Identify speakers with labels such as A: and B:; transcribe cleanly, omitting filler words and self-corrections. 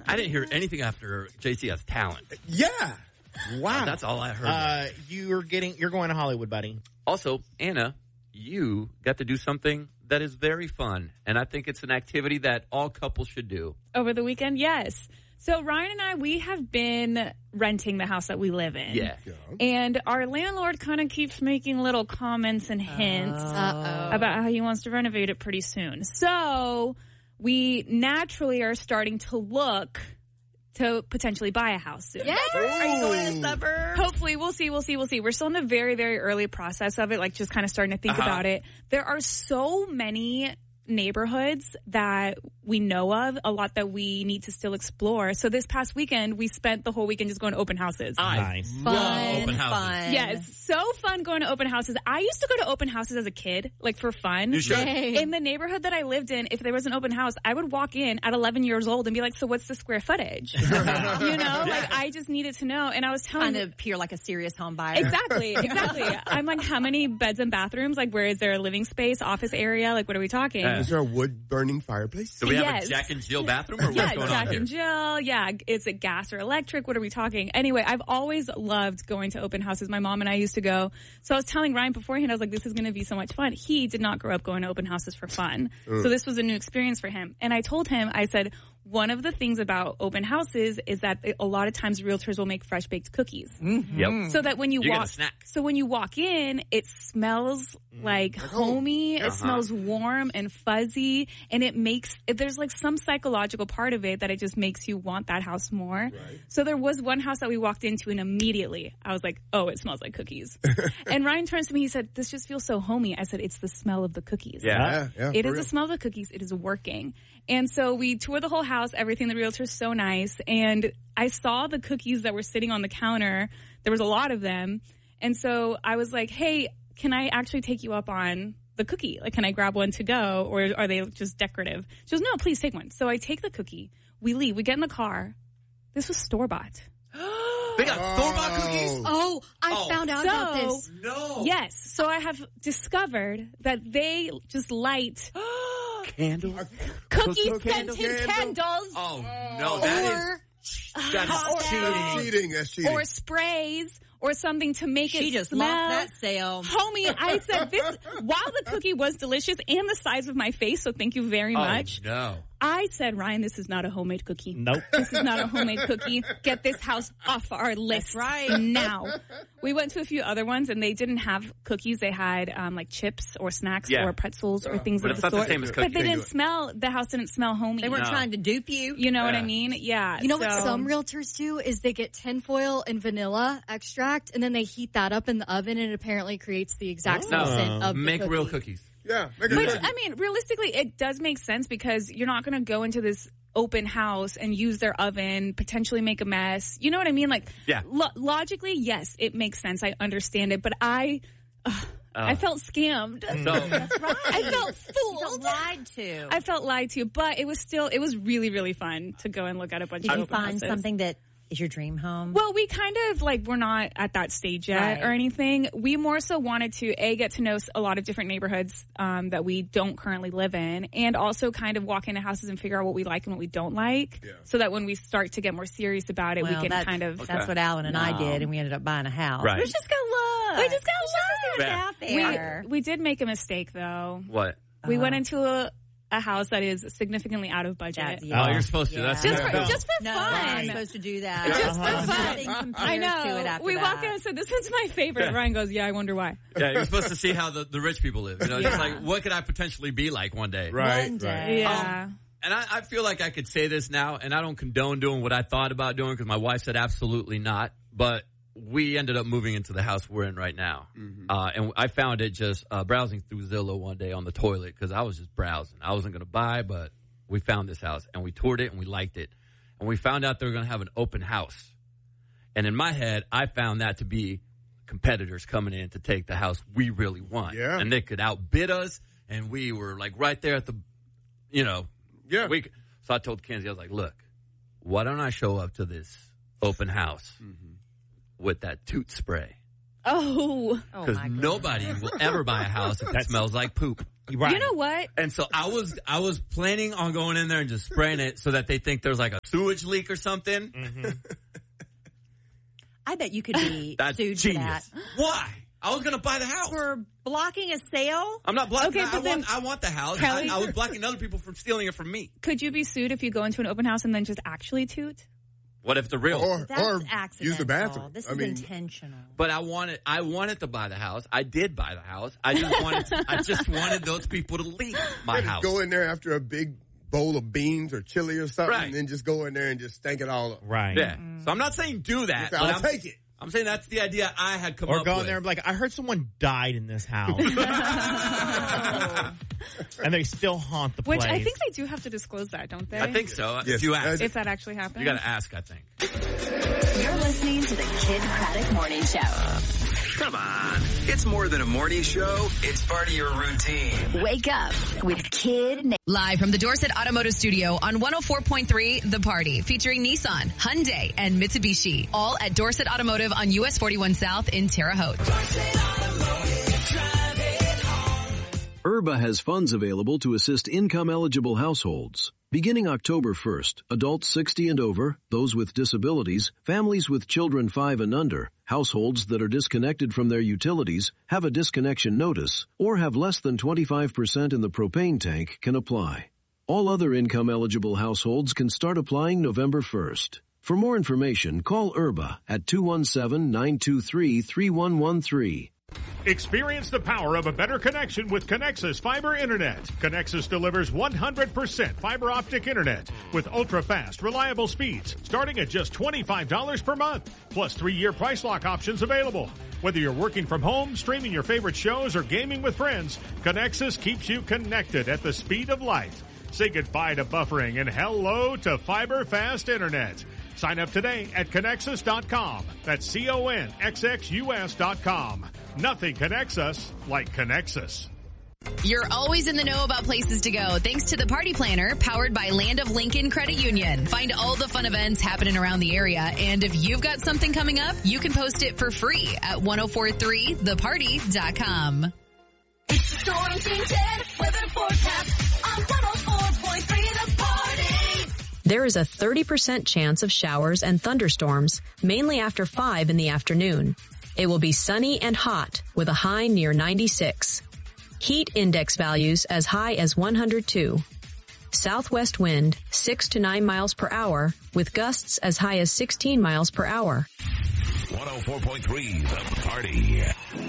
A: I didn't hear anything after JC has talent.
B: Yeah. Wow.
A: That's all I heard.
B: You're going to Hollywood, buddy.
A: Also, Anna, you got to do something that is very fun, and I think it's an activity that all couples should do.
C: Over the weekend, yes. So Ryan and I, we have been renting the house that we live in.
A: Yeah.
C: And our landlord kind of keeps making little comments and hints about how he wants to renovate it pretty soon. So we naturally are starting to look to potentially buy a house soon.
D: Yeah. Are you going to the suburbs?
C: Hopefully. We'll see. We're still in the very, very early process of it, like just kind of starting to think about it. There are so many neighborhoods that we know of, a lot that we need to still explore. So this past weekend, we spent the whole weekend just going to open houses.
B: Nice.
A: Love open houses.
C: Yes, so fun going to open houses. I used to go to open houses as a kid, like for fun.
A: You should.
C: In the neighborhood that I lived in, if there was an open house, I would walk in at 11 years old and be like, so what's the square footage? Like I just needed to know. And I was telling
D: Kind of appear like a serious home buyer.
C: Exactly. I'm like, how many beds and bathrooms? Like, where is there a living space, office area? Like, what are we talking?
E: Is there a wood-burning fireplace?
A: Do we have a Jack and Jill bathroom, or what's going on
C: Jack
A: here?
C: and Jill. Yeah, is it gas or electric? What are we talking? Anyway, I've always loved going to open houses. My mom and I used to go. So I was telling Ryan beforehand, I was like, this is going to be so much fun. He did not grow up going to open houses for fun. So this was a new experience for him. And I told him, I said, one of the things about open houses is that a lot of times realtors will make fresh baked cookies.
A: Yep.
C: So that when you
A: get a
C: walk,
A: snack.
C: so when you walk in, it smells like homey. It smells warm and fuzzy, and there's like some psychological part of it that it just makes you want that house more. Right. So there was one house that we walked into, and immediately I was like, oh, it smells like cookies. And Ryan turns to me, he said, this just feels so homey. I said, it's the smell of the cookies.
A: Yeah.
C: It is the smell of the cookies. It is working. And so we toured the whole house, everything. The realtor's so nice. And I saw the cookies that were sitting on the counter. There was a lot of them. And so I was like, hey, can I actually take you up on the cookie? Like, can I grab one to go, or are they just decorative? She goes, no, please take one. So I take the cookie. We leave. We get in the car. This was store-bought.
A: They got store-bought cookies?
D: Oh, I found out about this.
A: No.
C: Yes. So I have discovered that they just light
A: Candles?
C: cookie-scented
D: Candles.
A: Oh, no. That's cheating.
E: That's cheating.
C: Or sprays or something to make
D: She
C: it
D: just
C: smell.
D: lost that sale.
C: Homie, I said this while the cookie was delicious and the size of my face, so thank you very much.
A: Oh, no.
C: I said, Ryan, this is not a homemade cookie.
B: Nope.
C: This is not a homemade cookie. Get this house off our list now. We went to a few other ones, and they didn't have cookies. They had like chips or snacks or pretzels or things
A: But
C: of
A: it's
C: the
A: not the
C: sort.
A: same as cookies.
C: But they didn't smell. The house didn't smell homey.
D: They weren't trying to dupe you.
C: You know what I mean? Yeah.
F: You know what some realtors do is they get tinfoil and vanilla extract, and then they heat that up in the oven, and it apparently creates the exact same scent of
A: Make
F: the
A: real
F: cookie.
A: cookies.
E: Yeah.
C: Which, I mean, realistically, it does make sense because you're not going to go into this open house and use their oven, potentially make a mess. You know what I mean? Like, logically, yes, it makes sense. I understand it. But I felt scammed.
D: That's right.
C: I felt fooled.
D: You felt lied to.
C: I felt lied to. But it was really, really fun to go and look at a bunch of
D: Did you
C: open
D: find
C: houses.
D: something that is your dream home?
C: Well, we kind of we're not at that stage yet or anything. We more so wanted to get to know a lot of different neighborhoods that we don't currently live in, and also kind of walk into houses and figure out what we like and what we don't like, so that when we start to get more serious about it, we can kind of.
D: That's what Alan and I did, and we ended up buying a house.
A: Right.
D: Let's just go look.
C: We just got
D: see what's out there.
C: We did make a mistake though.
A: What?
C: We went into a house that is significantly out of budget.
A: Oh, you're supposed to. That's
C: just for
D: no,
C: fun.
D: we're not supposed to do that.
C: Just for fun.
D: Nothing compares
C: I know.
D: To it after
C: we
D: that.
C: walked in and said, "This is my favorite." Ryan goes, "Yeah, I wonder why."
A: Yeah, you're supposed to see how the rich people live. You know, just like what could I potentially be like one day?
E: Right.
D: One day.
C: Yeah.
A: And I feel like I could say this now, and I don't condone doing what I thought about doing because my wife said absolutely not. But we ended up moving into the house we're in right now. And I found it just browsing through Zillow one day on the toilet because I was just browsing. I wasn't going to buy, but we found this house, and we toured it, and we liked it. And we found out they were going to have an open house. And in my head, I found that to be competitors coming in to take the house we really want.
E: Yeah.
A: And they could outbid us, and we were, right there at the,
E: Yeah.
A: So I told Kenzie, I was like, look, why don't I show up to this open house with that toot spray?
C: Oh.
A: Because nobody will ever buy a house if it smells like poop.
B: Right.
C: You know what?
A: And so I was planning on going in there and just spraying it so that they think there's like a sewage leak or something.
B: Mm-hmm.
D: I bet you could be
A: That's
D: sued
A: genius.
D: for that.
A: Why? I was going to buy the house.
D: For blocking a sale?
A: I'm not blocking.
C: Okay, but then-
A: I want the house.
C: Kelly-
A: I was blocking other people from stealing it from me.
C: Could you be sued if you go into an open house and then just actually toot?
A: What if the real?
D: That's
E: or
D: accidental.
E: use the bathroom.
D: This
E: I
D: is
E: mean,
D: intentional.
A: But I wanted to buy the house. I did buy the house. I just wanted those people to leave my
E: maybe
A: house.
E: go in there after a big bowl of beans or chili or something,
A: Right.
E: and then just go in there and just stank it all up.
B: Right.
A: Yeah. So I'm not saying do that.
E: Just, I'll take it.
A: I'm saying that's the idea I had come
B: Or
A: up
B: go in
A: with.
B: there and be like, I heard someone died in this house. And they still haunt the place.
C: Which I think they do have to disclose that, don't they?
A: I think so.
E: Yes.
A: If you ask,
C: If that actually happens.
A: you got to ask. I think.
G: You're listening to the Kid Craddock Morning Show.
H: Come on. It's more than a morning show. It's part of your routine.
G: Wake up with Kid Nate.
I: Live from the Dorset Automotive Studio on 104.3 The Party, featuring Nissan, Hyundai, and Mitsubishi. All at Dorset Automotive on US 41 South in Terre Haute.
J: IRBA has funds available to assist income-eligible households. Beginning October 1st, adults 60 and over, those with disabilities, families with children 5 and under, households that are disconnected from their utilities, have a disconnection notice, or have less than 25% in the propane tank can apply. All other income-eligible households can start applying November 1st. For more information, call IRBA at 217-923-3113.
K: Experience the power of a better connection with Connexus Fiber Internet. Connexus delivers 100% fiber optic internet with ultra-fast, reliable speeds starting at just $25 per month, plus 3-year price lock options available. Whether you're working from home, streaming your favorite shows, or gaming with friends, Connexus keeps you connected at the speed of light. Say goodbye to buffering and hello to fiber fast internet. Sign up today at Connexus.com. That's CONXXUS.com. Nothing connects us like Connexus.
I: You're always in the know about places to go thanks to the Party Planner, powered by Land of Lincoln Credit Union. Find all the fun events happening around the area, and if you've got something coming up, you can post it for free at 1043theparty.com.
G: It's the Storm Team 10 weather forecast on 104.3 The Party.
L: There is a 30% chance of showers and thunderstorms, mainly after 5 in the afternoon. It will be sunny and hot with a high near 96. Heat index values as high as 102. Southwest wind 6 to 9 miles per hour with gusts as high as 16 miles per hour.
M: 104.3 The Party.